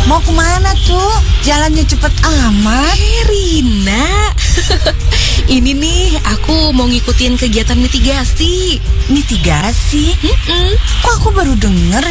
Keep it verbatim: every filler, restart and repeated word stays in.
Mau kemana tuh? Jalannya cepet amat. Eh, Rina. Ini nih, aku mau ngikutin kegiatan mitigasi. Mitigasi? Mm-mm. Kok aku baru denger